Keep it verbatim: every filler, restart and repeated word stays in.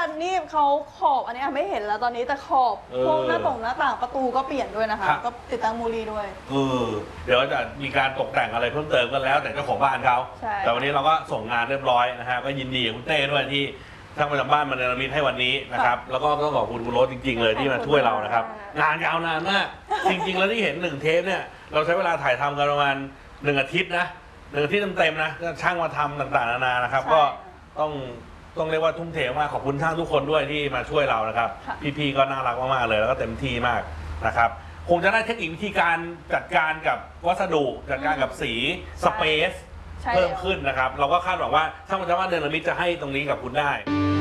นี่เขาขอบอันนี้ไม่เห็นแล้วตอนนี้แต่ขอบพวกหน้าต่างหน้าต่างประตูก็เปลี่ยนด้วยนะคะก็ติดตั้งมูลีด้วยเออเดี๋ยวจะมีการตกแต่งอะไรเพิ่มเติมกันแล้วแต่เจ้าของบ้านเขาแต่วันนี้เราก็ส่งงานเรียบร้อยนะฮะก็ยินดีกับคุณเต้ด้วยที่ช่างประจำบ้านมาเนรมิตให้วันนี้นะครับแล้วก็ต้องขอบคุณคุณโรสจริงๆเลยที่มาช่วยเรานะครับงานยาวนานมากจริงๆแล้วที่เห็นหนึ่งเทปเนี่ยเราใช้เวลาถ่ายทำกันประมาณหนึ่งอาทิตย์นะหนึ่งอาทิตย์เต็มๆนะก็ช่างมาทำต่างๆนานานะครับก็ต้องต้องเรียกว่าทุ่มเทมากขอบคุณช่างทุกคนด้วยที่มาช่วยเรานะครับพี่ๆก็น่ารักมากๆเลยแล้วก็เต็มที่มากนะครับคงจะได้เทคนิควิธีการจัดการกับวัสดุจัดการกับสีสเปซเพิ่มขึ้นนะครับเราก็คาดหวังว่าช่างประจำบ้านเนรมิตจะให้ตรงนี้กับคุณได้